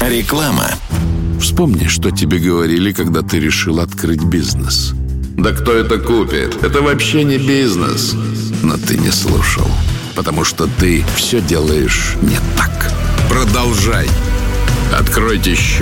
Реклама. Вспомни, что тебе говорили, когда ты решил открыть бизнес. Да кто это купит? Это вообще не бизнес. Но ты не слушал, потому что ты все делаешь не так. Продолжай. Откройте счет